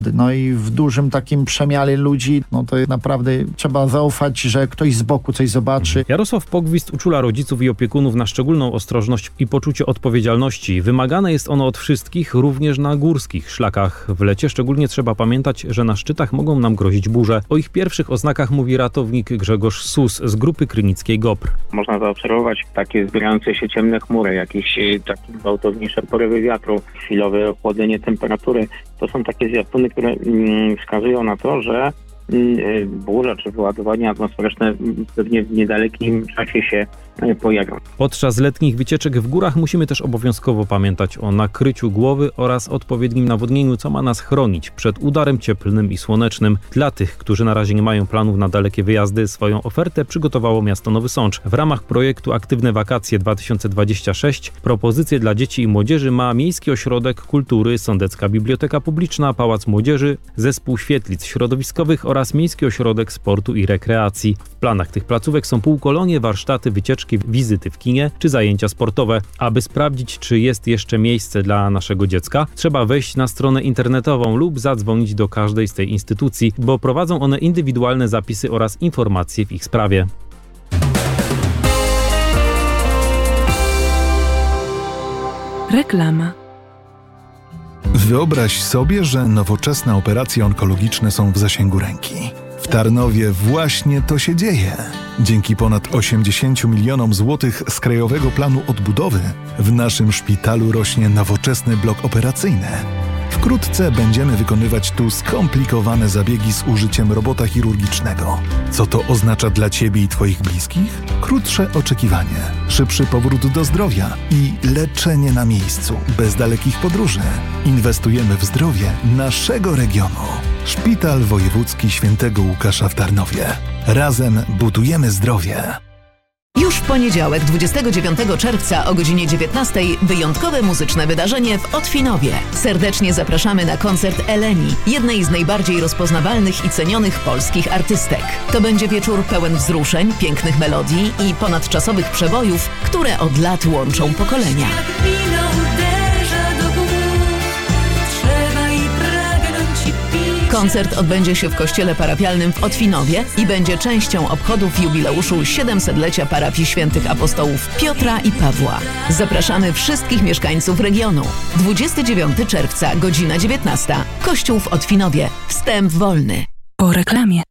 No i w dużym takim przemiale ludzi, no to naprawdę trzeba zaufać, że ktoś z boku coś zobaczy. Jarosław Pogwizd uczula rodziców i opiekunów na szczególną ostrożność i poczucie odpowiedzialności. Wymagane jest ono od wszystkich, również na górskich szlakach. W lecie szczególnie trzeba pamiętać, że na szczytach mogą nam grozić burze. O ich pierwszych oznakach mówi ratownik Grzegorz Sus z grupy krynickiej GOPR. Można zaobserwować takie zbierające się ciemne chmury, jakieś takie gwałtowniejsze porywy wiatru, chwilowe ochłodzenie temperatury. To są takie zwiastuny, które wskazują na to, że burza czy wyładowanie atmosferyczne pewnie w niedalekim czasie się pojawią. Podczas letnich wycieczek w górach musimy też obowiązkowo pamiętać o nakryciu głowy oraz odpowiednim nawodnieniu, co ma nas chronić przed udarem cieplnym i słonecznym. Dla tych, którzy na razie nie mają planów na dalekie wyjazdy, swoją ofertę przygotowało miasto Nowy Sącz. W ramach projektu Aktywne Wakacje 2026 propozycje dla dzieci i młodzieży ma Miejski Ośrodek Kultury, Sądecka Biblioteka Publiczna, Pałac Młodzieży, Zespół Świetlic Środowiskowych oraz Miejski Ośrodek Sportu i Rekreacji. W planach tych placówek są półkolonie, warsztaty, wycieczki, wizyty w kinie czy zajęcia sportowe. Aby sprawdzić, czy jest jeszcze miejsce dla naszego dziecka, trzeba wejść na stronę internetową lub zadzwonić do każdej z tej instytucji, bo prowadzą one indywidualne zapisy oraz informacje w ich sprawie. Reklama. Wyobraź sobie, że nowoczesne operacje onkologiczne są w zasięgu ręki. W Tarnowie właśnie to się dzieje. Dzięki ponad 80 milionom złotych z Krajowego Planu Odbudowy w naszym szpitalu rośnie nowoczesny blok operacyjny. Wkrótce będziemy wykonywać tu skomplikowane zabiegi z użyciem robota chirurgicznego. Co to oznacza dla Ciebie i Twoich bliskich? Krótsze oczekiwanie, szybszy powrót do zdrowia i leczenie na miejscu, bez dalekich podróży. Inwestujemy w zdrowie naszego regionu. Szpital Wojewódzki Świętego Łukasza w Tarnowie. Razem budujemy zdrowie. Już w poniedziałek, 29 czerwca o godzinie 19 wyjątkowe muzyczne wydarzenie w Otwinowie. Serdecznie zapraszamy na koncert Eleni, jednej z najbardziej rozpoznawalnych i cenionych polskich artystek. To będzie wieczór pełen wzruszeń, pięknych melodii i ponadczasowych przebojów, które od lat łączą pokolenia. Koncert odbędzie się w kościele parafialnym w Otwinowie i będzie częścią obchodów jubileuszu 700-lecia parafii świętych apostołów Piotra i Pawła. Zapraszamy wszystkich mieszkańców regionu. 29 czerwca, godzina 19. Kościół w Otwinowie. Wstęp wolny. Po reklamie.